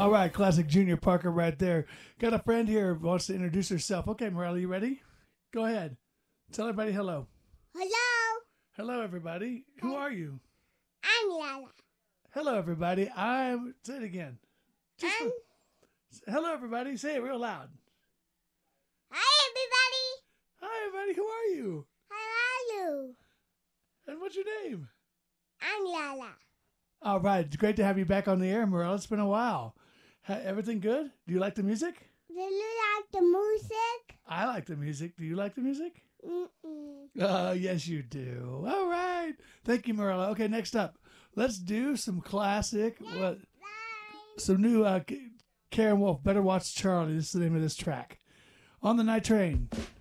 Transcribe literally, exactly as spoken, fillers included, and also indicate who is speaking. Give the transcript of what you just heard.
Speaker 1: All right, classic Junior Parker right there. Got a friend here who wants to introduce herself. Okay, Morella, you ready? Go ahead. Tell everybody hello.
Speaker 2: Hello.
Speaker 1: Hello, everybody. Who are you?
Speaker 2: I'm Lala.
Speaker 1: Hello, everybody. I'm. Say it again. Just
Speaker 2: I'm,
Speaker 1: for, hello, everybody. Say it real loud.
Speaker 2: Hi, everybody.
Speaker 1: Hi, everybody. Who are you?
Speaker 2: How are you?
Speaker 1: And what's your name?
Speaker 2: I'm Lala.
Speaker 1: All right. It's great to have you back on the air, Morella. It's been a while. Ha- everything good? Do you like the music?
Speaker 2: Do you like the music?
Speaker 1: I like the music. Do you like the music?
Speaker 2: Mm-mm.
Speaker 1: Oh, yes, you do. All right. Thank you, Morella. Okay, next up, let's do some classic,
Speaker 2: Yes,
Speaker 1: what,
Speaker 2: bye.
Speaker 1: some new uh, Karen Wolf, Better Watch Charlie. This is the name of this track. On the Night Train.